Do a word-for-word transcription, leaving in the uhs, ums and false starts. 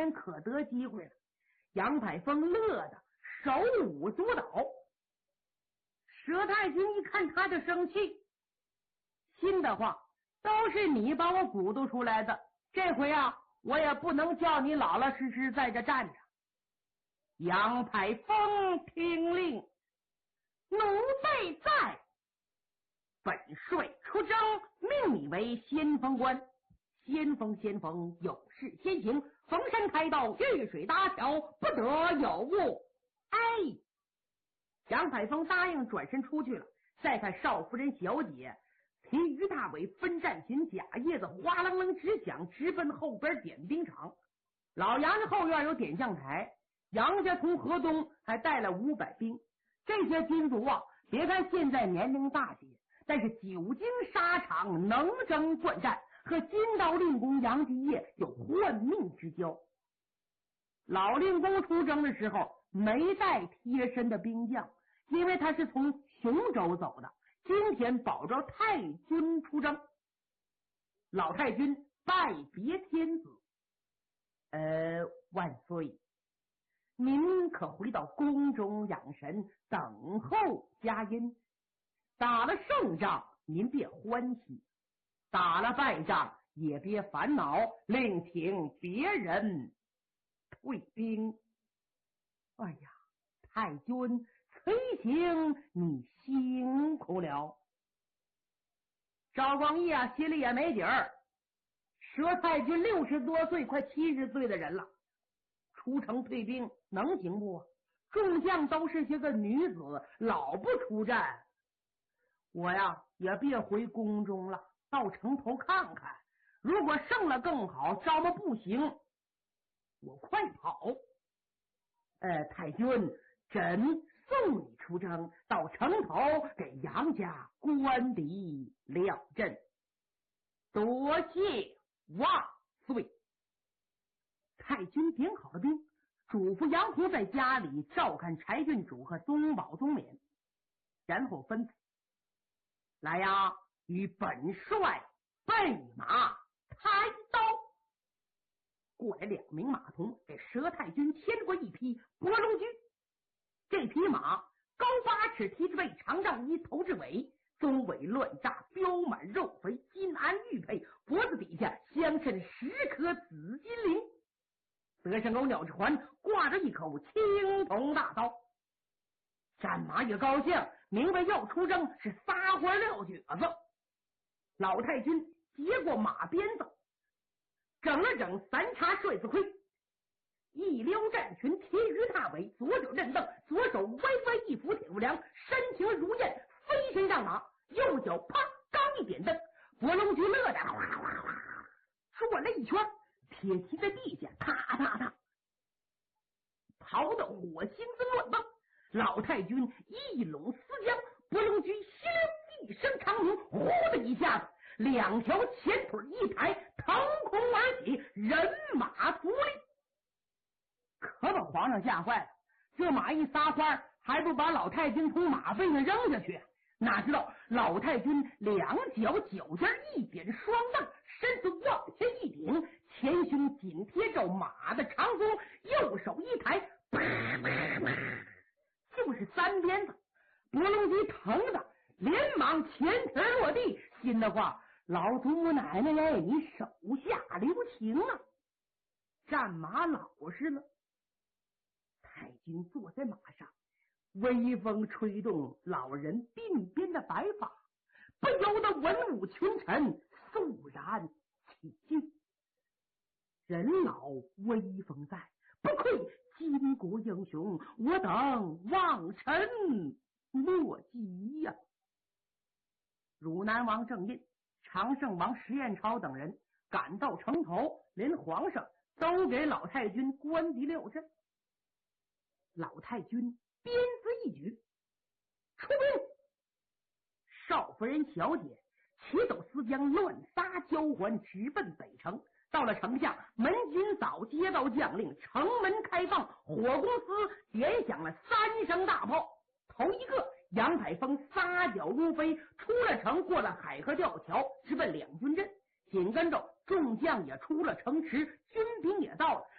天可得机会了。杨排风乐得手舞足蹈。佘太君一看他就生气，心的话都是你把我鼓捣出来的，这回啊我也不能叫你老老实实在这站着。杨排风听令，奴婢在，本帅出征，命你为先锋官。先锋先锋，有事先行，逢山开道，遇水搭桥，不得有误。哎，杨排风答应，转身出去了。再看少夫人小姐提于大伟分战群，假叶子哗啷啷直响，直奔后边点兵场。老杨家后院有点将台，杨家从河东还带了五百兵。这些军卒啊，别看现在年龄大些，但是久经沙场，能征惯战，和金刀令公杨继业有换命之交。老令公出征的时候没带贴身的兵将，因为他是从雄州走的，今天保着太君出征。老太君拜别天子，呃，万岁，您可回到宫中养神，等候佳音。打了胜仗您别欢喜，打了败仗也别烦恼，另请别人退兵。哎呀，太君随行你辛苦了。赵光义啊，心里也没底儿。佘太君六十多岁，快七十岁的人了，出城退兵能行不啊？众将都是些个女子，老不出战，我呀也别回宫中了，到城头看看，如果胜了更好，招么不行我快跑。呃，太君，朕送你出征，到城头给杨家官敌了阵。多谢万岁。太君点好了兵，嘱咐杨弘在家里照看柴郡主和宗保宗冕，然后吩咐：来呀，与本帅备马抬刀。过来两名马童，给佘太君牵过一匹博龙驹。这匹马高八尺，蹄之背长丈一，头至尾鬃尾乱炸，膘满肉肥，金鞍玉佩，脖子底下镶嵌十颗紫金铃。德胜狗鸟之环挂着一口青铜大刀。战马也高兴，明白要出征，是撒欢撂蹶子。老太君接过马鞭子，整了整三叉帅子盔，一撩战裙，提于大尾，左脚震蹬，左手歪歪一扶铁木梁，身形如燕，飞身上马，右脚啪刚一点蹬，博龙驹乐得哗哗哗转了一圈，铁骑在地下踏踏踏跑得火星子乱蹦。老太君一拢丝缰，博龙驹吸溜一声长鸣，呼的一下子，两条前腿一抬，腾空而起，人马足立。可把皇上吓坏了，这马一撒欢，还不把老太君从马背上扔下去？哪知道老太君两脚脚尖一点双蹬，身子往前一顶，前胸紧贴着马的长弓，右手一抬，啪啪啪，就是三鞭子。博龙驹疼的连忙前蹄落地，心的话，老祖母奶奶呀，你手下留情啊！战马老实了。太君坐在马上，微风吹动老人鬓边的白发，不由得文武群臣肃然起敬。人老威风在，不愧巾帼英雄，我等望尘莫及呀、啊！汝南王郑印、常胜王石彦超等人赶到城头，连皇上都给老太君官敌六阵。老太君鞭子一举，出兵！少夫人小姐骑走丝缰，乱撒交环，直奔北城。到了城下，门军早接到将令，城门开放，火公司点响了三声大炮。头一个杨排风撒脚如飞，出了城，过了海河吊桥，直奔两军阵。紧跟着众将也出了城池，军兵也到了，